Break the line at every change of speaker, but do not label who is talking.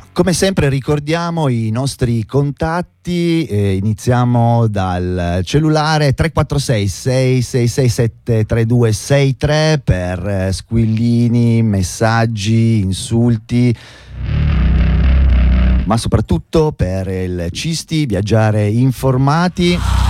Come sempre ricordiamo i nostri contatti, iniziamo dal cellulare 346 666 73263 per squillini, messaggi, insulti, ma soprattutto per il Cisti, viaggiare informati.